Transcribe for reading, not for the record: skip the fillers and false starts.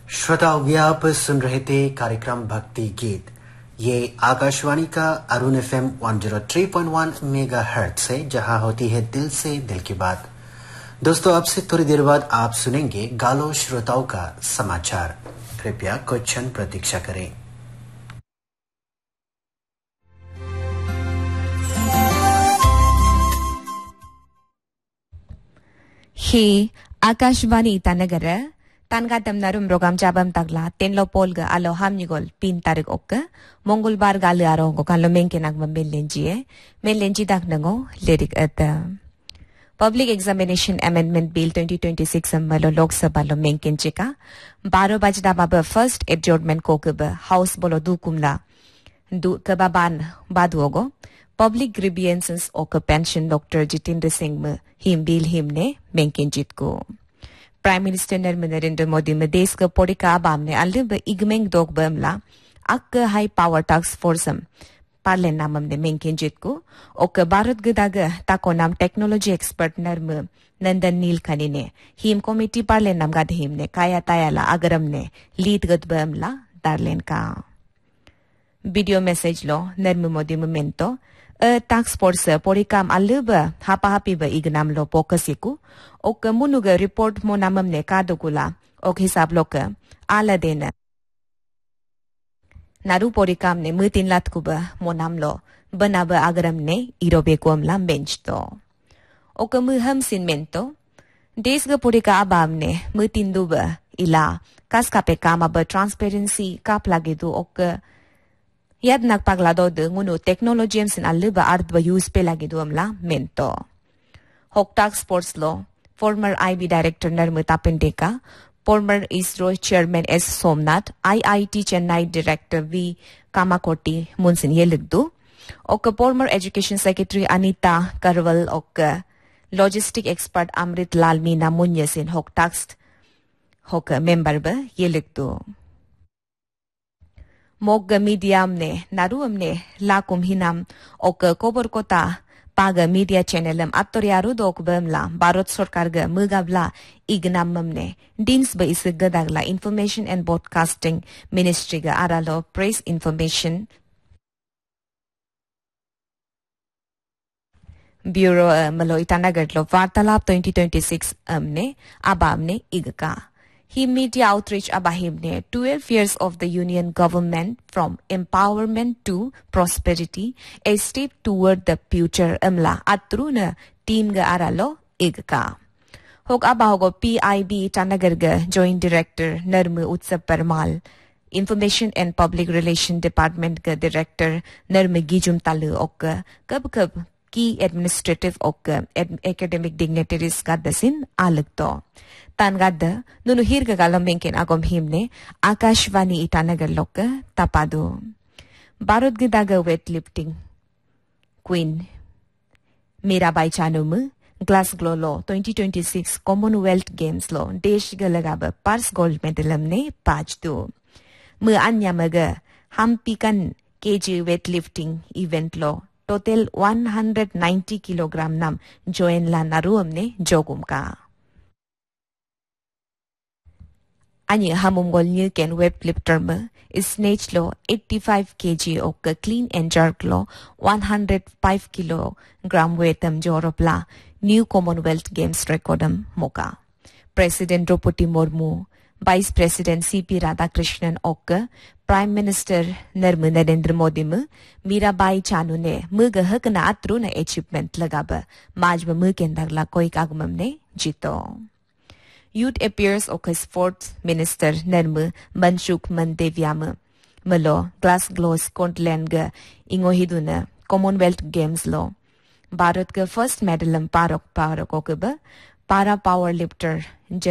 श्रोताओं, ये आप सुन रहे थे कार्यक्रम भक्ति गीत। ये आकाशवाणी का अरुण एफएम 103.1 मेगाहर्ट्ज से, जहां होती है दिल से दिल की बात। दोस्तों, अब से थोड़ी देर बाद आप सुनेंगे गालो श्रोताओं का समाचार। कृपया कुछ क्षण प्रतीक्षा करें। He Akashvani Tanagara Tangatam Narum Rogam Jabam Tagla Tenlo Polga Alo Hamnigol Pin Tarik Okka Mongol Bar Galiaro Gokalo Menkenagma Melenji Melenji Dagnago Lyric at the Public Examination Amendment Bill 2026 Malo Lok Sabha lo Menken Chika Baro Bajdababa First Adjournment Kokaba House Bolo Dukumla Du Kababan Baduogo Public Grievances और pension doctor Jitendra Singh में him bill हिमने मेंकेंजित को prime minister Narendra Modi में देश का पोडिका बामने अल्ले इगमेंग दोग बमला अक high power task force Parle नामम ने मेंकेंजित को और भारत गदाग ताको नाम टेक्नोलॉजी एक्सपर्ट नर्म नंदन नील खनी ने हिम कमिटी पार्ले नाम गाद हिम ने काया तायाला अगरम ने लीड गद बमला दार्लेन का वीडियो मैसेज लो नर्म Modi memento task force porikam aluba hapa happy ba ignam lo pokasiku ok munuga report mo namam ne kadukula ok hisab loka ala dena naru porikam ne mutin latkuba mo namlo banaba agram ne irobe kom lam bench to ok muham sin mento desga porika abam ne mutin duba ila kaska pe kama ba transparency kap lagidu ok Yad nagpaglado de ngunu technology sin aluba ardba use pe lagi duamla mento. Hoktak Sports Law, former IB Director Narmata Pendeka, former ISRO Chairman S. Somnath, IIT Chennai Director V. Kamakoti Munsin Yeligdu, ok former Education Secretary Anita Karwal ok Logistic Expert Amrit Lal Meena Munyas in Hoktak hok member ba Yeligdu. Mogga medium ne naruam ne lakum hinam ok kobor kota paga media channelem attoriaru dok bemla Bharat Sarkar ga mugabla ignamam ne dins ba isgadagla Information and Broadcasting Ministry ga aralo press information Bureau malo itanagadlo vartalap 2026 amne abamne igka He media outreach abahimne 12 years of the union government from empowerment to prosperity, a step toward the future amla atruna team ga aralo igka. Hog abahogo PIB Tanagarga Joint Director Narmu Utsav Parmal, Information and Public Relation Department ga Director Narmu Gijum Talu ok kab key administrative ok academic dignitaries ga dasin alagto. Tangada nunu hirga galam menken agom himne Akashvani itanagar loka tapado. Barod gidaga weightlifting Queen Mirabai Chanumu Glasgow Law 2026 Commonwealth Games Law Desh galagaba pars gold medal ne pajdu. Mu anyamaga hampikan kg weightlifting event law total 190 kilogram nam join la naruam ne jogum ka. Ani hamungol new ken weightlifter me is snatch law 85 kg ok clean and jerk law 105 kilogram weightam joropla new Commonwealth Games recordam moka. President Draupadi Murmu, Vice President C.P. Radhakrishnan ok Prime Minister Narendra Modi me Mirabai Chanu ne muga hakna atru na achievement lagaba majma muken dagla koi kagmam ne jito. Youth appears ok Fourth Minister Nirmu Manshuk Mandevyama Malo Glasgow Scotland ga ingohiduna Commonwealth Games law Bharat ga first medal parok okaba para power lifter